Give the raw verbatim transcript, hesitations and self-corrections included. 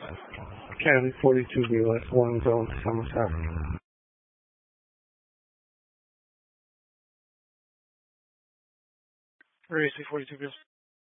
Cali forty-two B, last one zone to Somerset. Racy forty-two B.